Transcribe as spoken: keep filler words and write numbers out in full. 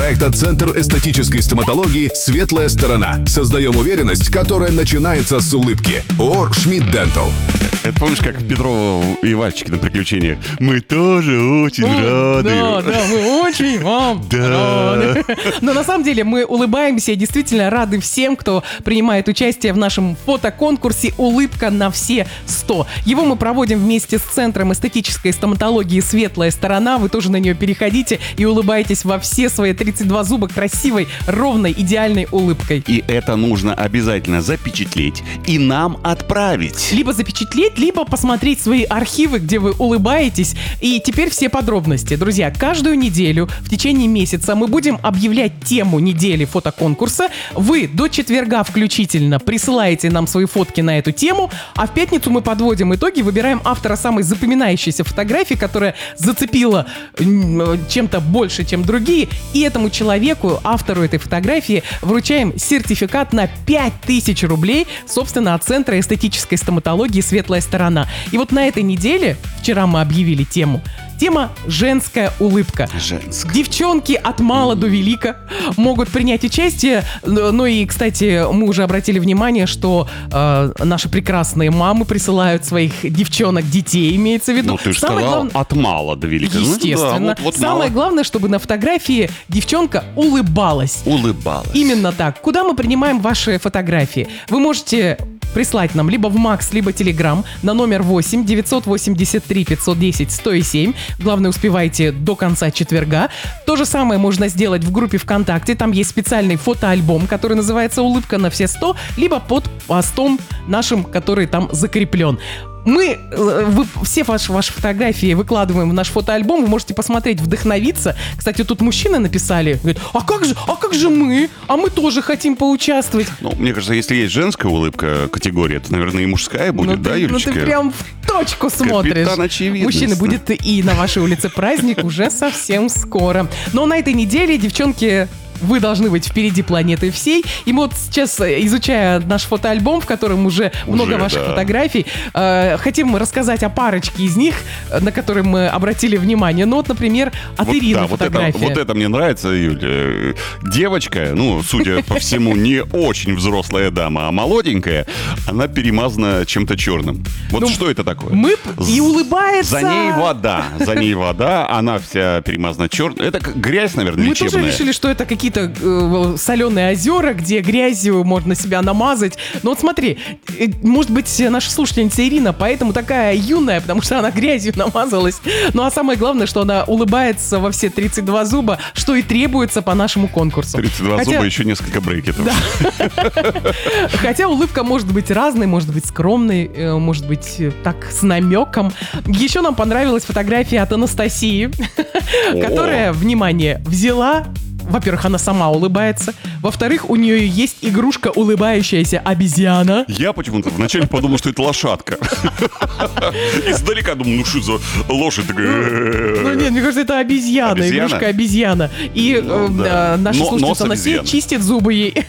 проекта «Центр эстетической стоматологии. Светлая сторона». Создаем уверенность, которая начинается с улыбки. ООО «Шмидт Дентал». Это помнишь, как Петрова и Вальчики на приключениях? Мы тоже очень О, рады. Да, да, мы очень вам Да. рады. Но на самом деле мы улыбаемся и действительно рады всем, кто принимает участие в нашем фотоконкурсе «Улыбка на все сто». Его мы проводим вместе с Центром эстетической стоматологии «Светлая сторона». Вы тоже на нее переходите и улыбайтесь во все свои тридцать два зуба красивой, ровной, идеальной улыбкой. И это нужно обязательно запечатлеть и нам отправить. Либо запечатлеть, либо посмотреть свои архивы, где вы улыбаетесь. И теперь все подробности. Друзья, каждую неделю в течение месяца мы будем объявлять тему недели фотоконкурса. Вы до четверга включительно присылаете нам свои фотки на эту тему, а в пятницу мы подводим итоги, выбираем автора самой запоминающейся фотографии, которая зацепила м, чем-то больше, чем другие, и этому человеку, автору этой фотографии, вручаем сертификат на пять тысяч рублей, собственно, от Центра эстетической стоматологии «Светлая сторона». И вот на этой неделе, вчера мы объявили тему, тема «Женская улыбка». Женская. Девчонки от мала до велика могут принять участие. Ну и, кстати, мы уже обратили внимание, что э, наши прекрасные мамы присылают своих девчонок, детей, имеется в виду. Ну, ты же Самое сказал, главное- от мала до велика. Ну, Естественно. да, вот- вот Самое мало. главное, чтобы на фотографии девчонка улыбалась. Улыбалась. Именно так. Куда мы принимаем ваши фотографии? Вы можете прислать нам либо в Макс, либо Телеграм на номер восемь девятьсот восемьдесят три пятьсот десять сто семь. Главное, успевайте до конца четверга. То же самое можно сделать в группе ВКонтакте. Там есть специальный фотоальбом, который называется «Улыбка на все сто», либо под постом нашим, который там закреплен. Мы э, вы, все ваши, ваши фотографии выкладываем в наш фотоальбом. Вы можете посмотреть, вдохновиться. Кстати, тут мужчины написали, говорят, а как же, а как же мы? А мы тоже хотим поучаствовать. Ну, мне кажется, если есть женская улыбка категория, то, наверное, и мужская будет, ну, да, ты, Юлечка? Ну ты прям в точку смотришь. Капитан очевидность. Мужчины, будет и на вашей улице праздник уже совсем скоро. Но на этой неделе, девчонки, вы должны быть впереди планеты всей. И мы вот сейчас, изучая наш фотоальбом, в котором уже, Уже, много ваших да. фотографий, э, хотим рассказать о парочке из них, на которые мы обратили внимание. Ну вот, например, от Вот, Ирины да, вот это, фотография. вот это мне нравится, Юля. Девочка, ну, судя по всему, не очень взрослая дама, а молоденькая, она перемазана чем-то черным. Вот Ну, что это такое? Мы и улыбается. За ней вода, за ней вода, она вся перемазана черным. Это как грязь, наверное, Мы лечебная. тоже решили, что это какие-то э, соленые озера, где грязью можно себя намазать. Но вот смотри, э, может быть, наша слушательница Ирина поэтому такая юная, потому что она грязью намазалась. Ну а самое главное, что она улыбается во все тридцать два зуба, что и требуется по нашему конкурсу. тридцать два Хотя- зуба, еще несколько брекетов. Хотя улыбка может быть разной, может быть скромной, э, может быть э, так с намеком. Еще нам понравилась фотография от Анастасии, которая, внимание, взяла. Во-первых, она сама улыбается. Во-вторых, у нее есть игрушка улыбающаяся обезьяна. Я почему-то вначале подумал, что это лошадка. Издалека думал, ну что за лошадь такая? Ну нет, мне кажется, это обезьяна, Обезьяна? игрушка обезьяна. И Ну, э, да. э, наша Но- слушательница нос Анастасия обезьяны. чистит зубы ей.